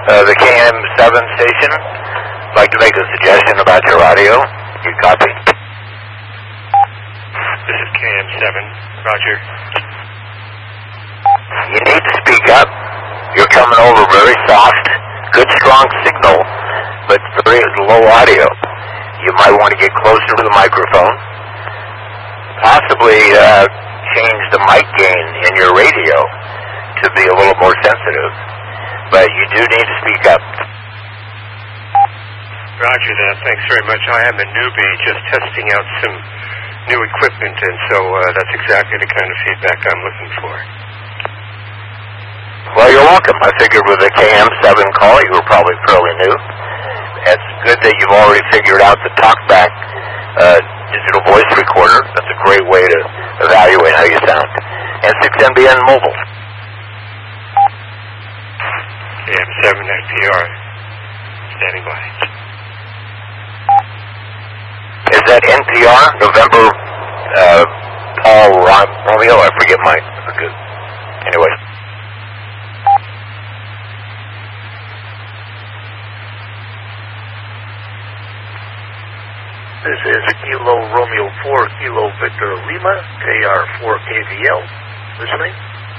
The KM7 station. I'd like to make a suggestion about your audio. You copy? This is KM7. Roger. You need to speak up. You're coming over very soft. Good strong signal, but very low audio. You might want to get closer to the microphone. Possibly change the mic gain in your radio to be a little more sensitive. But you do need to speak up. Roger that. Thanks very much. I am a newbie just testing out some new equipment, and so that's exactly the kind of feedback I'm looking for. Well, you're welcome. I figured with the KM7 call, you were probably fairly new. It's good that you've already figured out the TalkBack digital voice recorder. That's a great way to evaluate how you sound. And 6NBN mobile. KM7 NPR. Standing by. Is that NPR? November Paul Romeo? I forget my... Anyway. This is Kilo Romeo 4, Kilo Victor Lima, KR4 KVL. Listening.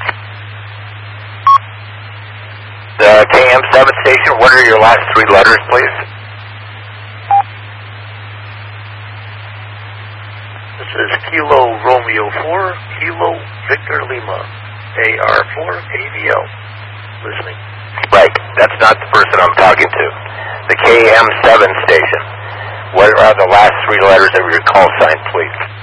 The KM7 station, what are your last three letters, please? This is Kilo Romeo 4, Kilo Victor Lima, KR4 KVL. Listening. Right, that's not the person I'm talking to. The KM7 station. What are the last three letters of your call sign, please?